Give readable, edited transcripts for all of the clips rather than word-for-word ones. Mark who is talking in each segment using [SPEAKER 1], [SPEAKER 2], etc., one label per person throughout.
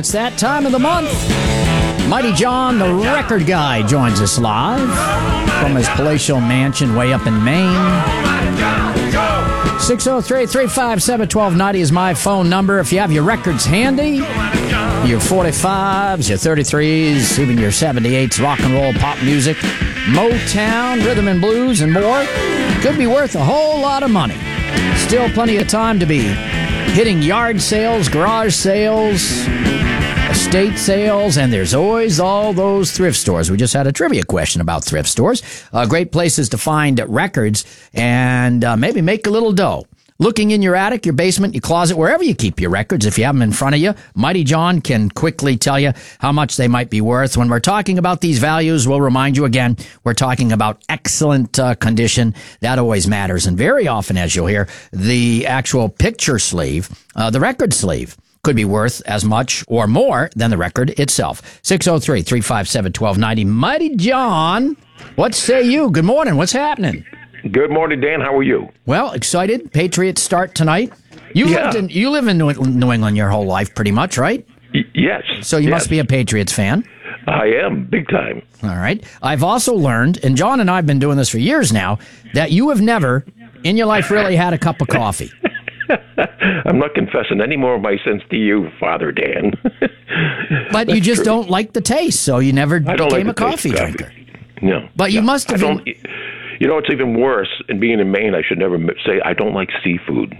[SPEAKER 1] It's that time of the month. Mighty John, the record guy, joins us live from his palatial mansion way up in Maine. 603-357-1290 is my phone number. If you have your records handy, your 45s, your 33s, even your 78s, rock and roll, pop music, Motown, rhythm and blues, and more, could be worth a whole lot of money. Still plenty of time to be hitting yard sales, garage sales, estate sales, and there's always all those thrift stores. We just had a trivia question about thrift stores. Great places to find records and maybe make a little dough. Looking in your attic, your basement, your closet, wherever you keep your records, if you have them in front of you, Mighty John can quickly tell you how much they might be worth. When we're talking about these values, we'll remind you again, we're talking about excellent condition. That always matters. And very often, as you'll hear, the actual picture sleeve, the record sleeve, could be worth as much or more than the record itself. 603-357-1290. Mighty John, what say you? Good morning. What's happening?
[SPEAKER 2] Good morning, Dan. How are you?
[SPEAKER 1] Well, excited. Patriots start tonight. You live in New England your whole life, pretty much, right?
[SPEAKER 2] Yes.
[SPEAKER 1] So you must be a Patriots fan.
[SPEAKER 2] I am, big time.
[SPEAKER 1] All right. I've also learned, and John and I have been doing this for years now, that you have never in your life really had a cup of coffee.
[SPEAKER 2] I'm not confessing any more of my sins to you, Father Dan.
[SPEAKER 1] But you just don't like the taste, so you never became a coffee drinker.
[SPEAKER 2] No.
[SPEAKER 1] But you must have been...
[SPEAKER 2] You know, it's even worse. In being in Maine, I should never say I don't like seafood.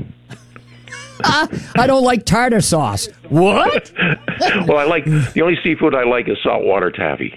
[SPEAKER 1] I don't like tartar sauce. What?
[SPEAKER 2] Well, the only seafood I like is saltwater taffy.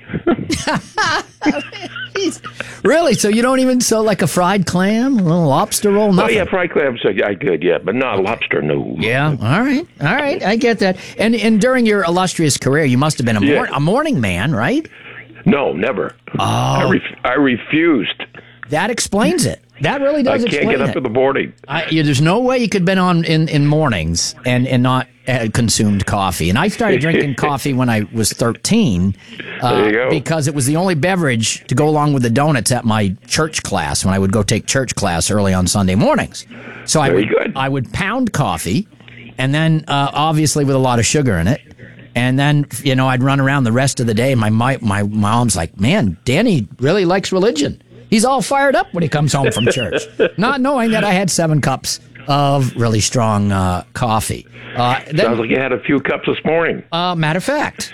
[SPEAKER 1] Really? So you don't even like a fried clam, a little lobster roll, nothing?
[SPEAKER 2] Oh, yeah, fried clams I could, yeah, but not lobster, no.
[SPEAKER 1] Yeah, all right, I get that. And during your illustrious career, you must have been a morning man, right?
[SPEAKER 2] No, never.
[SPEAKER 1] Oh.
[SPEAKER 2] I refused.
[SPEAKER 1] That explains it. That really does explain it.
[SPEAKER 2] I can't get up in the morning.
[SPEAKER 1] There's no way you could have been on in mornings and not consumed coffee. And I started drinking coffee when I was 13
[SPEAKER 2] there you go.
[SPEAKER 1] Because it was the only beverage to go along with the donuts at my church class when I would go take church class early on Sunday mornings. So I would pound coffee, and then obviously with a lot of sugar in it. And then, I'd run around the rest of the day. My mom's like, man, Danny really likes religion. He's all fired up when he comes home from church, not knowing that I had 7 cups of really strong coffee.
[SPEAKER 2] Sounds like you had a few cups this morning.
[SPEAKER 1] Matter of fact.